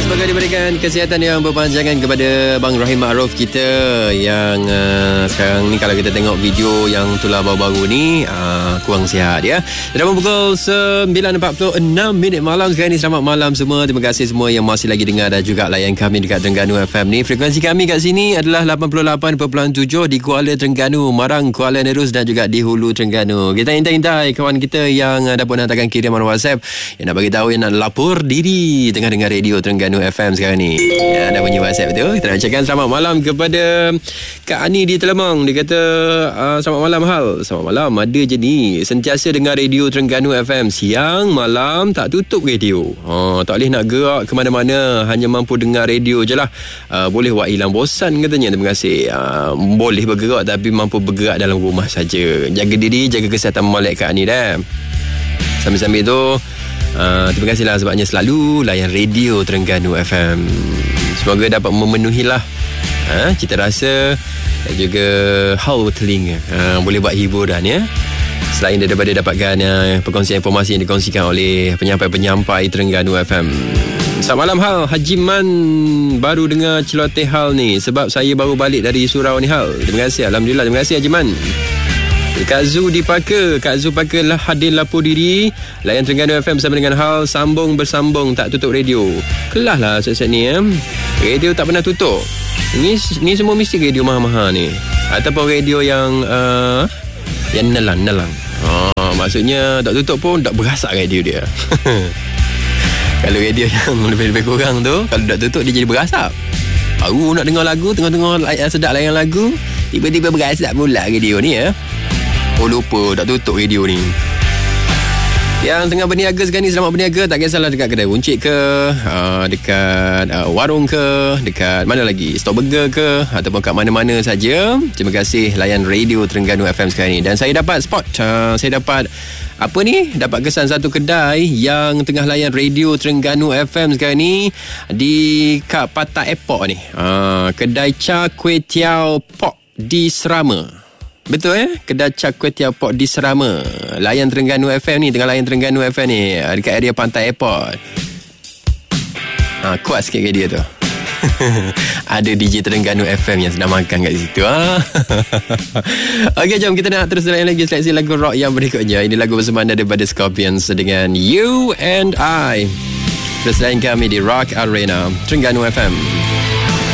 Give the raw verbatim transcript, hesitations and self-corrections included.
Semoga diberikan kesihatan yang berpanjangan kepada Bang Rahim Ma'ruf kita yang uh, sekarang ni kalau kita tengok video yang tular baru-baru ni uh, kurang sihat ya. Dalam pukul sembilan empat puluh enam minit malam sekarang ni. Selamat malam semua. Terima kasih semua yang masih lagi dengar dan juga layan kami dekat Terengganu F M ni. Frekuensi kami kat sini adalah lapan puluh lapan perpuluhan tujuh di Kuala Terengganu, Marang, Kuala Nerus dan juga di Hulu Terengganu. Kita intai-intai kawan kita yang uh, dapat hantarkan kiriman WhatsApp yang nak bagi tahu yang nak lapor diri tengah dengar radio Terengganu F M sekarang ni. Ya, ada bunyi WhatsApp tu. Kita nak ucapkan selamat malam kepada Kak Ani di Telemang. Dia kata uh, selamat malam Hal. Selamat malam. Ada je ni sentiasa dengar radio Terengganu F M siang malam tak tutup radio. Ha, tak boleh nak gerak ke mana-mana, hanya mampu dengar radio je lah. Uh, boleh buat hilang bosan katanya. Terima kasih. Uh, boleh bergerak tapi mampu bergerak dalam rumah saja. Jaga diri, jaga kesihatan molek Kak Ani dah. Sambil-sambil tu Uh, terima kasihlah sebabnya selalu layan radio Terengganu F M. Semoga dapat memenuhilah uh, cita rasa dan juga haul telinga. Uh, boleh buat hiburan ya. Selain daripada dapatkan uh, perkongsian informasi yang dikongsikan oleh penyampai-penyampai Terengganu F M. Selamat malam Hal. Haji Man baru dengar celoteh Hal ni sebab saya baru balik dari surau ni Hal. Terima kasih. Alhamdulillah. Terima kasih Haji Man. Kak Zu di Paka. Kak Zu Paka lah hadir lapor diri. Layan Terengganu F M bersama dengan Hal. Sambung bersambung, tak tutup radio. Kelah lah set-set ni ya. Radio tak pernah tutup. Ni ni semua mesti radio mahal-mahal ni. Ataupun radio yang uh, yang nelang-nelang. Oh, maksudnya tak tutup pun tak berasak radio dia. Kalau radio yang lebih-lebih kurang tu, kalau tak tutup dia jadi berasak. Baru nak dengar lagu, tengah-tengah sedap layan lagu, tiba-tiba berasak pula radio ni ya. Oh lupa tak tutup radio ni. Yang tengah berniaga sekarang ni, selamat berniaga. Tak kisahlah dekat kedai runcit ke, uh, dekat uh, warung ke, dekat mana lagi, Stop Burger ke, ataupun kat mana-mana saja. Terima kasih layan radio Terengganu F M sekarang ni. Dan saya dapat spot, uh, saya dapat apa ni, dapat kesan satu kedai yang tengah layan radio Terengganu F M sekarang ni di kat Patah Airport ni. uh, Kedai Char Kway Teow Pok di Serama. Betul eh? Kedai Char Kway Teow Pok di Serama. Layan Terengganu F M ni, tengah layan Terengganu F M ni dekat area Pantai Airport. Ha, kuat sikit ke dia tu. Ada D J Terengganu F M yang sedang makan kat situ. Ha? Okey, jom kita nak terus layan lagi seleksi lagu rock yang berikutnya. Ini lagu bersama anda daripada Scorpions dengan You and I. Terus layan kami di Rock Arena Terengganu F M.